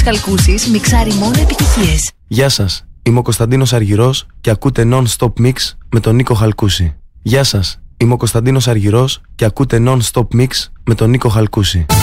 Χαλκούσης μιξάρει μόνο επιτυχίες. Γεια σας, είμαι ο Κωνσταντίνος Αργυρός και ακούτε Non-Stop Mix με τον Νίκο Χαλκούση. Γεια σας, είμαι ο Κωνσταντίνος Αργυρός και ακούτε Non-Stop Mix με τον Νίκο Χαλκούση.